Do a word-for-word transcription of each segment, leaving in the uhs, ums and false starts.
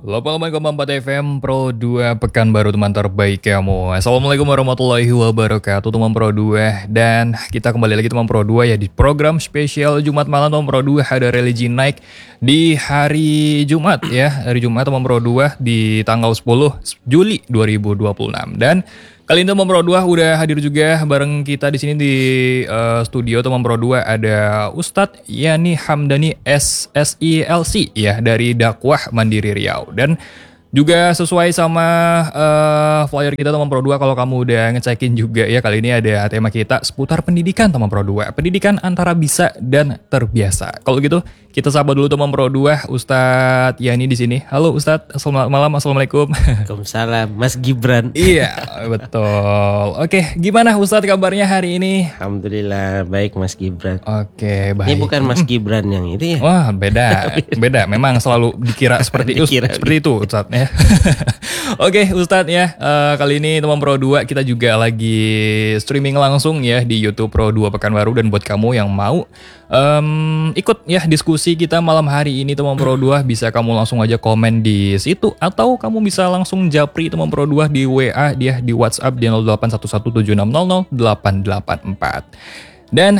delapan puluh lima koma empat F M Pro dua Pekanbaru, teman terbaik kamu. Assalamualaikum warahmatullahi wabarakatuh teman Pro dua. Dan kita kembali lagi teman Pro dua ya di program spesial Jumat malam teman Pro dua. Ada religi naik di hari Jumat ya. Hari Jumat teman Pro dua di tanggal sepuluh Juli dua ribu dua puluh enam. Dan kali ini teman Pro dua udah hadir juga bareng kita di sini di uh, studio teman Pro dua. Ada Ustadz Yani Hamdani S S I L C ya dari Dakwah Mandiri Riau. Dan juga sesuai sama uh, flyer kita teman Pro dua, kalau kamu udah ngecekin juga ya, kali ini ada tema kita seputar pendidikan teman Pro dua. Pendidikan antara bisa dan terbiasa. Kalau gitu kita sapa dulu teman Pro dua, Ustadz Yani di sini. Halo Ustadz, selamat malam, assalamualaikum. Waalaikumsalam, Mas Gibran. Iya, betul. Oke, gimana Ustadz kabarnya hari ini? Alhamdulillah baik Mas Gibran. Oke, baik. Ini bukan Mas Gibran yang itu ya? Wah, beda. Beda. Memang selalu dikira seperti itu, Dikira. seperti itu Ustadz ya. Oke, Ustadz ya. Uh, kali ini teman Pro dua kita juga lagi streaming langsung ya di YouTube Pro dua Pekanbaru, dan buat kamu yang mau um, ikut ya diskusi kita malam hari ini teman Pro dua, bisa kamu langsung aja komen di situ, atau kamu bisa langsung japri teman Pro dua di W A dia di WhatsApp di nol delapan satu satu tujuh enam nol nol delapan delapan empat. Dan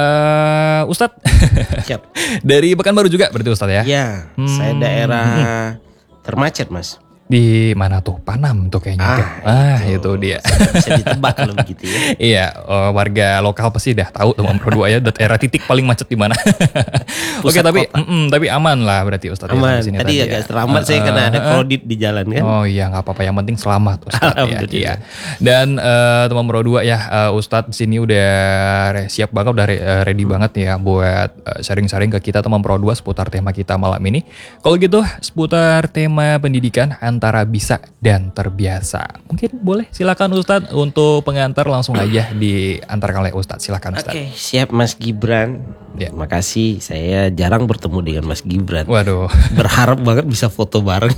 uh, Ustadz Siap. dari Pekanbaru juga berarti Ustadz ya? Ya, Hmm. saya daerah termacet Mas. Di mana tuh? Panam tuh kayaknya. Ah, tuh. ah itu, itu dia. Bisa ditebak kalau begitu ya. Iya, uh, warga lokal pasti udah tahu teman Pro dua ya, daerah titik paling macet di mana. Oke, Pusat tapi kota. mm-mm, tapi aman lah berarti Ustadz ya, Aman. di sini Tadi ya. agak terlambat saya Uh, karena ada uh, uh. kredit di jalan kan. Oh iya, nggak apa-apa, yang penting selamat Ustadz ya. Alhamdulillah. Iya. Dan uh, teman Pro dua ya, uh, Ustadz di sini udah re- siap banget, udah re- uh, ready banget ya buat uh, sharing-sharing ke kita teman Pro dua seputar tema kita malam ini. Kalau gitu seputar tema pendidikan antara bisa dan terbiasa. Mungkin boleh silakan Ustadz untuk pengantar, langsung aja diantarkan oleh Ustadz. Silakan Ustadz. Oke, siap Mas Gibran. Ya. Terima kasih. Saya jarang bertemu dengan Mas Gibran. Waduh. Berharap banget bisa foto bareng.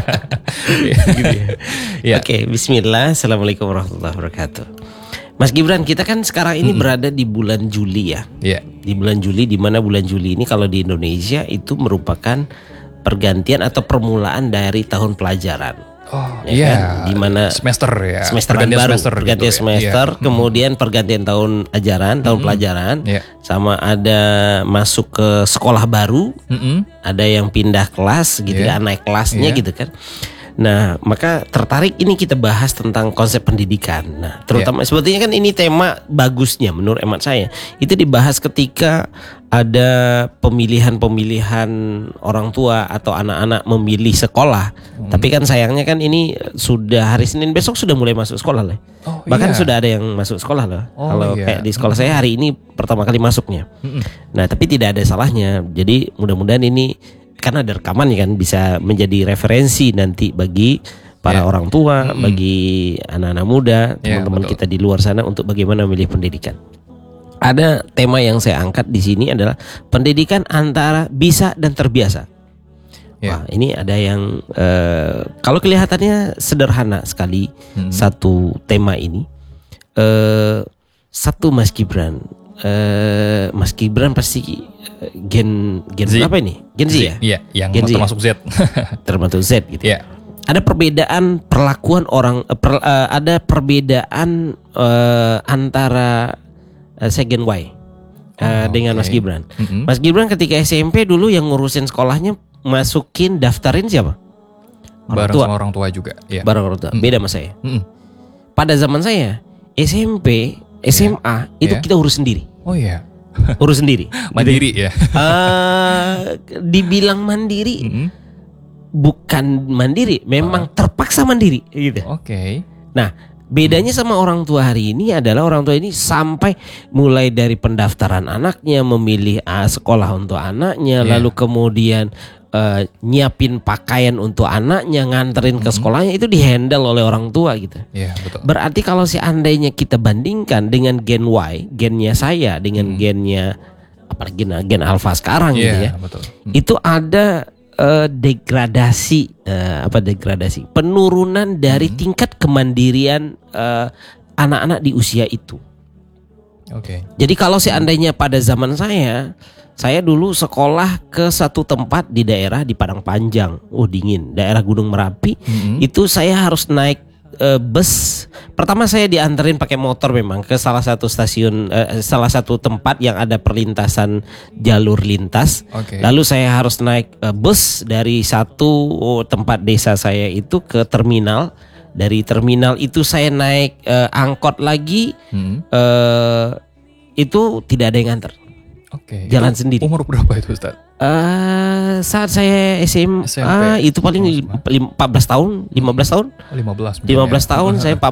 Gitu ya. Ya. Oke, bismillah. Assalamualaikum warahmatullahi wabarakatuh. Mas Gibran, kita kan sekarang ini hmm. berada di bulan Juli ya. Iya. Di bulan Juli, di mana bulan Juli ini kalau di Indonesia itu merupakan pergantian atau permulaan dari tahun pelajaran. Oh Ya iya. kan? Di mana semester ya. semester Pergantian baru, semester pergantian gitu ya. semester, Iya. kemudian pergantian tahun ajaran, tahun pelajaran, Iya. sama ada masuk ke sekolah baru, Mm-mm. ada yang pindah kelas gitu Iya. kan, naik kelasnya Iya. gitu kan. Nah, maka tertarik ini kita bahas tentang konsep pendidikan. Nah, terutama Iya. sebetulnya kan ini tema bagusnya menurut emat saya. Itu dibahas ketika ada pemilihan-pemilihan orang tua atau anak-anak memilih sekolah. Hmm. Tapi kan sayangnya kan ini sudah hari Senin besok sudah mulai masuk sekolah lah. Oh, Bahkan iya. sudah ada yang masuk sekolah loh. Oh, Kalau iya. kayak di sekolah saya hari ini pertama kali masuknya. Mm-mm. Nah, tapi tidak ada salahnya. Jadi mudah-mudahan ini karena ada rekaman ya kan, bisa menjadi referensi nanti bagi para Ya. orang tua, Mm-mm. bagi anak-anak muda, Ya, teman-teman betul. kita di luar sana untuk bagaimana memilih pendidikan. Ada tema yang saya angkat di sini adalah pendidikan antara bisa dan terbiasa. Ya. Wah, ini ada yang eh, kalau kelihatannya sederhana sekali Mm-mm. satu tema ini. Eh, satu Mas Gibran, eh, Mas Gibran pasti eh, gen gen Z. berapa ini? Gen Z ya? Iya, yang Gen Z ya? termasuk Z. Termasuk Z gitu. Iya. Ada perbedaan perlakuan orang, eh, per- eh, ada perbedaan eh, antara eh, saya Gen Y eh, Oh, dengan oke. Mas Gibran. Mm-mm. Mas Gibran ketika S M P dulu yang ngurusin sekolahnya, masukin daftarin siapa? Orang Bareng tua. sama orang tua juga. Iya. Bareng orang tua. Mm. Beda sama saya. Mm-mm. Pada zaman saya S M P, S M A itu Iya. kita urus sendiri, Oh iya. urus sendiri. Mandiri ya. Eh, dibilang mandiri, Mm-mm. bukan mandiri, memang terpaksa mandiri gitu. Oke. Nah, bedanya sama orang tua hari ini adalah orang tua ini sampai mulai dari pendaftaran anaknya, memilih uh, sekolah untuk anaknya, Iya. lalu kemudian uh, nyiapin pakaian untuk anaknya, nganterin ke sekolahnya, itu dihandle oleh orang tua gitu. Iya, betul. Berarti kalau seandainya kita bandingkan dengan gen Y, gennya saya dengan gennya apalagi gen, gen alpha sekarang gitu ya. Iya, betul. Mm. Itu ada eh, degradasi eh, apa degradasi penurunan dari tingkat kemandirian eh, anak-anak di usia itu. Oke. Jadi kalau seandainya pada zaman saya Saya dulu sekolah ke satu tempat di daerah di Padang Panjang, oh dingin, daerah Gunung Merapi. Mm-hmm. Itu saya harus naik uh, bus. Pertama saya dianterin pakai motor memang ke salah satu stasiun, uh, salah satu tempat yang ada perlintasan jalur lintas. Okay. Lalu saya harus naik uh, bus dari satu oh, tempat desa saya itu ke terminal. Dari terminal itu saya naik uh, angkot lagi. Mm-hmm. uh, Itu tidak ada yang nganter. Oke. Jalan Itu sendiri. Umur berapa itu Ustaz? Uh, saat saya S M A S M P. itu paling empat belas tahun, lima belas tahun. lima belas. lima belas tahun ya. saya